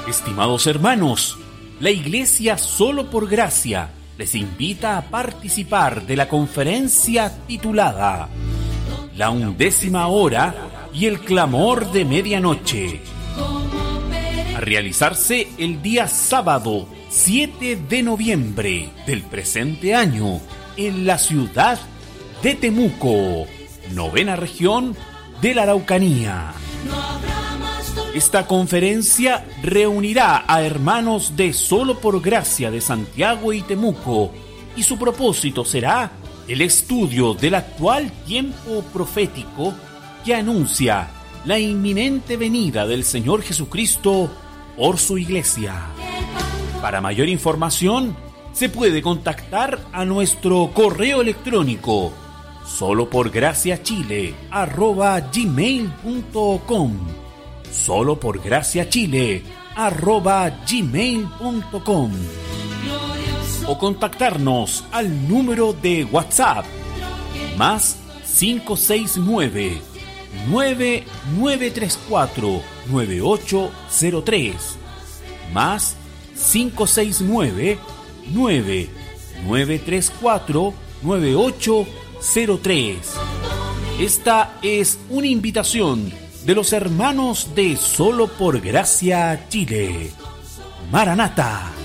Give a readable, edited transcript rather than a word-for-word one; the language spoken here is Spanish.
Estimados hermanos, la Iglesia Solo por Gracia les invita a participar de la conferencia titulada La 11ª hora y el clamor de medianoche, a realizarse el día sábado 7 de noviembre del presente año en la ciudad de Temuco, 9ª región de la Araucanía. Esta conferencia reunirá a hermanos de Solo por Gracia de Santiago y Temuco, y su propósito será el estudio del actual tiempo profético que anuncia la inminente venida del Señor Jesucristo por su Iglesia. Para mayor información, se puede contactar a nuestro correo electrónico soloporgraciachile@gmail.com, soloporgraciachile@gmail.com, o contactarnos al número de WhatsApp más 569 9934 9803 más 569 9934 9803. Esta es una invitación de los hermanos de Solo por Gracia Chile. Maranata.